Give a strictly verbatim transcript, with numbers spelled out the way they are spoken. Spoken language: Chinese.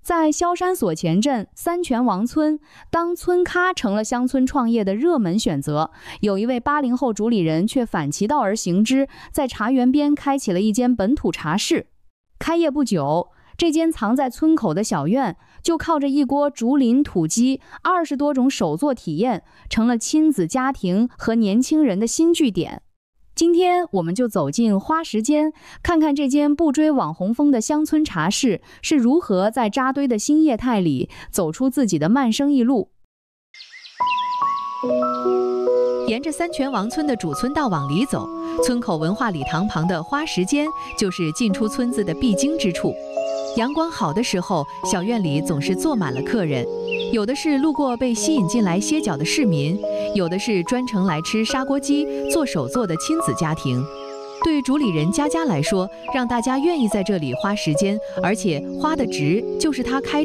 在萧山所前镇三泉王村，当村咖成了乡村创业的热门选择，有一位八零后主理人却反其道而行之，在茶园边开启了一间本土茶室。开业不久，这间藏在村口的小院，就靠着一锅竹林土鸡、二十多种手作体验，成了亲子家庭和年轻人的新据点。今天我们就走进花时间，看看这间不追网红风的乡村茶室是如何在扎堆的新业态里走出自己的慢生意路。 沿着三泉王村的主村道往里走，村口文化礼堂旁的花时间就是进出村子的必经之处。阳光好的时候，小院里总是坐满了客人，有的是路过被吸引进来歇脚的市民，有的是专程来吃砂锅鸡、做手作的亲子家庭。对主理人佳佳来说，让大家愿意在这里花时间，而且花的值，就是她开